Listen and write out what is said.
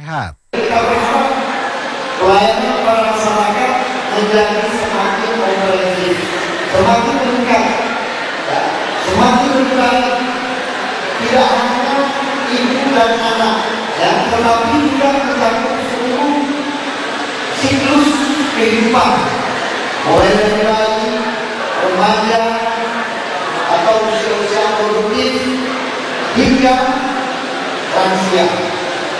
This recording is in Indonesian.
sehat. Kita berharap pelayanan para masyarakat menjadi semakin komprehensif, semakin meningkat, ya, semakin berbaik. Tidak hanya ibu dan anak, ya, tetapi juga mencakup seluruh siklus kehidupan, mulai dari bayi, remaja, atau usia-usia produktif hingga lansia.